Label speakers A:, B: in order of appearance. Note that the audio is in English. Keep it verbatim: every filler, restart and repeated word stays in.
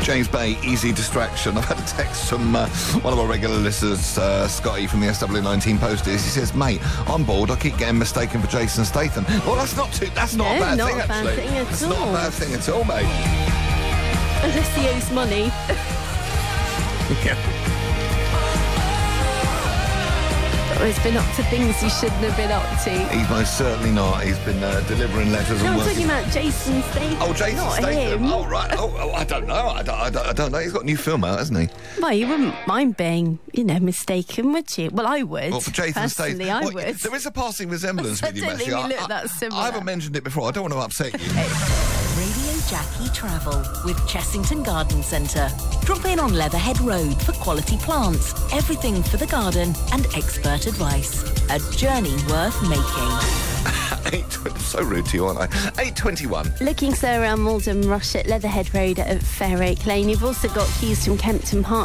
A: James Bay, easy distraction. I've had a text from uh, one of our regular listeners, uh, Scotty from the S W nineteen posters. He says, mate, I'm bored. I keep getting mistaken for Jason Statham. Well, that's not too, that's not
B: No,
A: a bad
B: not
A: thing,
B: a bad
A: actually.
B: thing at
A: It's
B: all.
A: not a bad thing at all, mate.
B: Unless he owes money.
A: Yeah.
B: Or he's been up to things he shouldn't have been up to.
A: He's most certainly not. He's been uh, delivering letters
B: No,
A: and
B: I'm
A: working.
B: talking about Jason Statham.
A: Oh, Jason
B: not
A: Statham.
B: him.
A: Oh, right. Oh, oh, I don't know. I don't, I, don't, I don't know. He's got a new film out, hasn't he?
B: Well, you wouldn't mind being, you know, mistaken, would you? Well, I would.
A: Well, for Jason
B: Personally,
A: Statham.
B: I
A: Well,
B: would.
A: There is a passing resemblance
B: I
A: with you,
B: don't
A: Messi.
B: think we
A: I-
B: look
A: I-
B: that similar.
A: I haven't mentioned it before. I don't want to upset you.
C: Radio Jackie Travel with Chessington Garden Centre. Drop in on Leatherhead Road for quality plants, everything for the garden and expert advice. A journey worth making.
A: Eight twenty. So rude to you, aren't I? eight twenty-one.
B: Looking so around Malden Rush at Leatherhead Road at Fair Oak Lane. You've also got queues from Kempton Park